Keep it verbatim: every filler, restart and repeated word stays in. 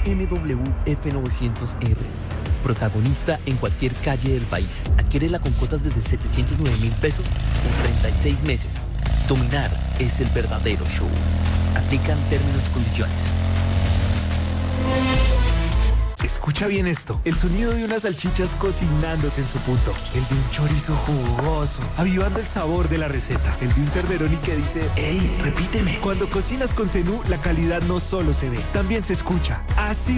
M W F novecientos R. Protagonista en cualquier calle del país. Adquiérela con cuotas desde setecientos nueve mil pesos por treinta y seis meses. Dominar es el verdadero show. Aplican términos y condiciones. Escucha bien esto, el sonido de unas salchichas cocinándose en su punto, el de un chorizo jugoso, avivando el sabor de la receta, el de un Cerveroni que dice, ¡ey, repíteme! Cuando cocinas con Zenú, la calidad no solo se ve, también se escucha. Así